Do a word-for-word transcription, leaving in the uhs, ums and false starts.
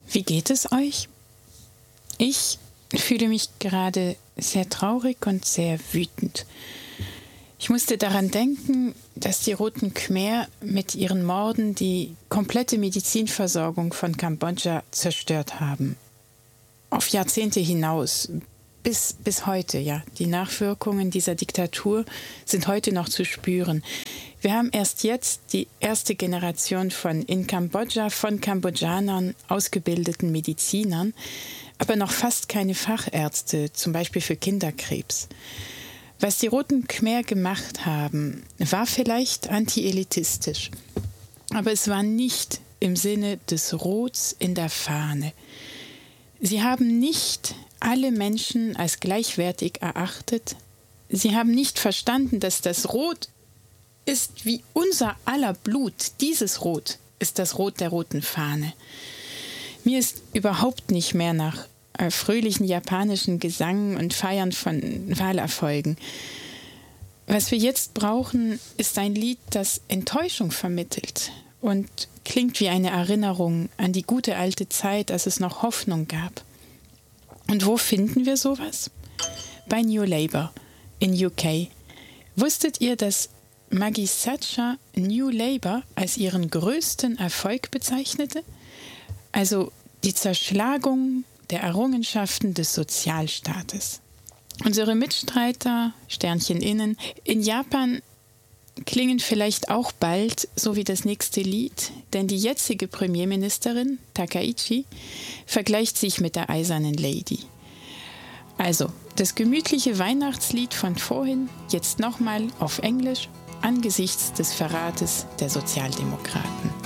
Wie geht es euch? Ich fühle mich gerade sehr traurig und sehr wütend. Ich musste daran denken, dass die Roten Khmer mit ihren Morden die komplette Medizinversorgung von Kambodscha zerstört haben. Auf Jahrzehnte hinaus, bis, bis heute, ja. Die Nachwirkungen dieser Diktatur sind heute noch zu spüren. Wir haben erst jetzt die erste Generation von in Kambodscha von Kambodschanern ausgebildeten Medizinern, aber noch fast keine Fachärzte, zum Beispiel für Kinderkrebs. Was die Roten Khmer gemacht haben, war vielleicht antielitistisch, aber es war nicht im Sinne des Rots in der Fahne. Sie haben nicht alle Menschen als gleichwertig erachtet. Sie haben nicht verstanden, dass das Rot ist wie unser aller Blut. Dieses Rot ist das Rot der roten Fahne. Mir ist überhaupt nicht mehr nach äh, fröhlichen japanischen Gesang und Feiern von Wahlerfolgen. Was wir jetzt brauchen, ist ein Lied, das Enttäuschung vermittelt und klingt wie eine Erinnerung an die gute alte Zeit, als es noch Hoffnung gab. Und wo finden wir sowas? Bei New Labour in U K. Wusstet ihr, dass Maggie Thatcher New Labour als ihren größten Erfolg bezeichnete? Also die Zerschlagung der Errungenschaften des Sozialstaates. Unsere Mitstreiter, Sternchen innen, in Japan klingen vielleicht auch bald so wie das nächste Lied, denn die jetzige Premierministerin, Takaichi, vergleicht sich mit der Eisernen Lady. Also, das gemütliche Weihnachtslied von vorhin, jetzt nochmal auf Englisch, angesichts des Verrates der Sozialdemokraten.